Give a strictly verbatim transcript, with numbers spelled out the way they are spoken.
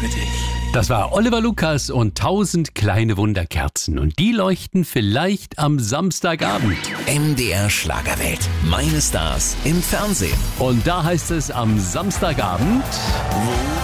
liebe dich. Das war Oliver Lukas und tausend kleine Wunderkerzen. Und die leuchten vielleicht am Samstagabend. M D R Schlagerwelt. Meine Stars im Fernsehen. Und da heißt es am Samstagabend...